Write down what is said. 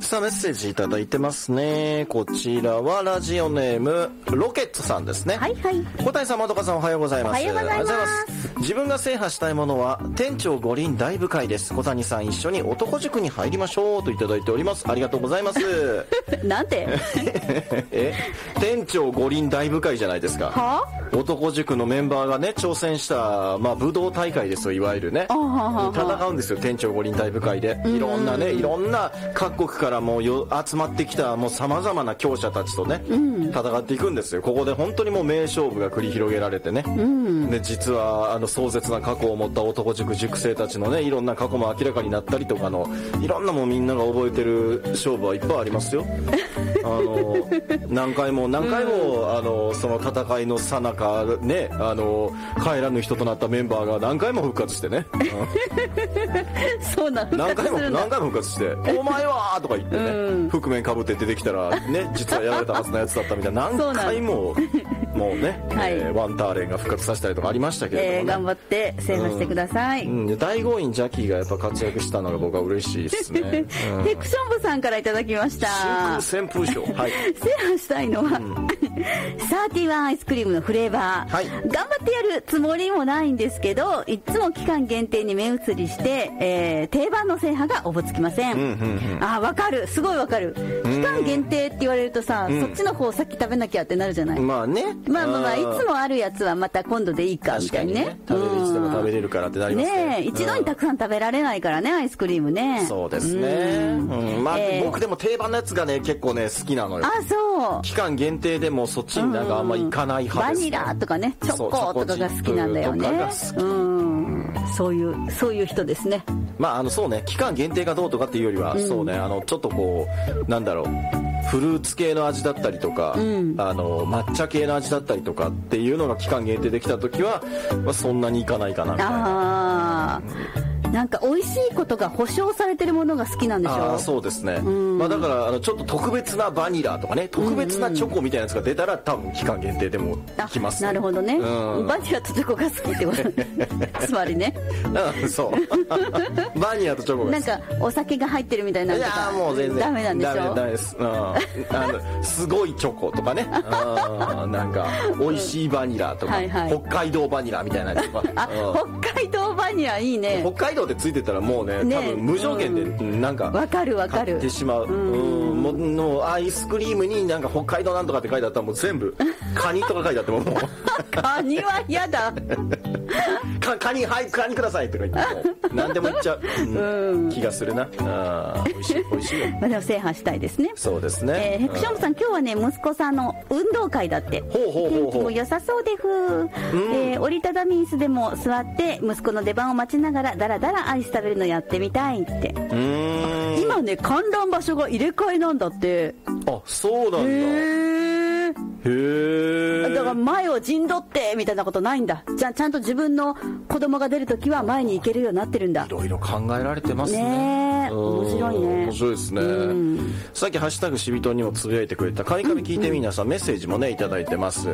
さあメッセージいただいてますね。こちらはラジオネームロケッツさんですね。 はいはい。 小谷さん、まどかさん、おはようございます。 おはようございます。 自分が制覇したいものは店長五輪大部会です。小谷さん、一緒に男塾に入りましょうといただいております。ありがとうございます。 なんて店長五輪大部会じゃないですか。 は男塾のメンバーがね挑戦した、武道大会ですよ、いわゆるね。戦うんですよ、店長五輪大部会で。いろんなね、いろんな各国からもう集まってきたもう様々な強者たちとね、戦っていくんですよ。ここで本当にもう名勝負が繰り広げられてね、で実は壮絶な過去を持った男塾塾生たちのね、いろんな過去も明らかになったりとかのいろんなもうみんなが覚えてる勝負はいっぱいありますよ。何回もその戦いの最中ね、帰らぬ人となったメンバーが何回も復活してね、 そうなの、 何回も復活してお前はとか言ってね、覆面かぶって出てきたらね、実はやられたはずのやつだったみたいな、何回ももうね、ワンターレンが復活させたりとかありましたけれども、ね、 頑張って制覇してください。 大豪院ジャッキーがやっぱ活躍したのが僕は嬉しいですね。 ヘクション部さんからいただきました。 真空旋風賞、はい、 制覇したいのは、31アイスクリームのフレーバー、頑張ってやるつもりもないんですけど、いつも期間限定に目移りして、定番の制覇がおぼつきません。わかる、すごいわかる。期間限定って言われるとさ、そっちの方さっき食べなきゃってなるじゃない。 まあね、 いつもあるやつはまた今度でいいかみたいなね。 食べるいつでも食べれるからってなりますね。 一度にたくさん食べられないからね、アイスクリームね。 そうですね。僕でも定番のやつがね結構ね好きなのよ。 そう。 期間限定でもそっちになんかあんま行かない派です。 バニラとかね、チョコとかが好きなんだよね。そういう人ですね。 そうね、期間限定がどうとかっていうよりは、そうね、ちょっとこうなんだろう、フルーツ系の味だったりとか、抹茶系の味だったりとかっていうのが期間限定できた時は、そんなにいかないかなみたいな。 なんか美味しいことが保証されてるものが好きなんでしょ。 そうですね。だからちょっと特別なバニラとかね、特別なチョコみたいなやつが出たら多分期間限定でも来ます。 なるほどね。バニラとチョコが好きってことつまりね。そうバニラとチョコが好き。なんかお酒が入ってるみたいなのとか、もう全然ダメなんでしょ。ダメです。 すごいチョコとかね、なんか美味しいバニラとか、北海道バニラみたいなやつとか。 北海道バニラいいね。 北海道ってついてたらもうね、多分無条件でなんか買ってしまう。もうアイスクリームになんか北海道なんとかって書いてあったらもう全部カニとか書いてあってもカニは嫌だ。 カニくださいとか言って何でも言っちゃう気がするな。美味しいよ。 でも制覇したいですね。 そうですね。 ヘクション部さん、今日はね息子さんの運動会だって。天気も良さそうで折りたたみ椅子でも座って息子の出番を待ちながらだらだらアイス食べるのやってみたいって。今ね観覧場所が入れ替えなんだって。 そうなんだ。 だから前を陣取ってみたいなことないんだ。ちゃんと自分の子供が出るときは前に行けるようになってるんだ。 いろいろ考えられてますね。 面白いね。 面白いですね。さっきハッシュタグしびとんにもつぶやいてくれたカニカミ聞いてみなさん、メッセージもねいただいてます。